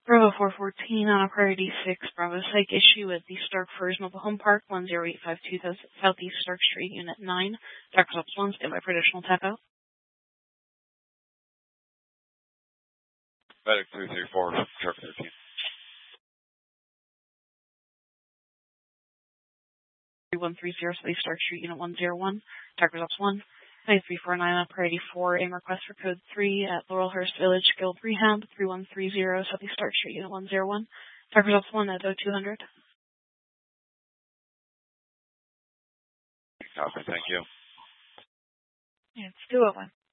Bravo 414 on a priority 6, Bravo Psych issue with the Stark First Mobile Home Park, 10852 Southeast Stark Street, Unit 9. Dr. Ops 1, stand by for additional TACO. Medic 334, Sharp 13. 3130 Southeast Stark Street, Unit 101. Dr. Ops 1. 9349 on priority 4, aim request for code 3 at Laurelhurst Village Skilled Rehab, 3130 Southeast Stark Street, Unit 101. Dr. Ops 1 at 0200. Copy, thank you. Yeah, it's 201.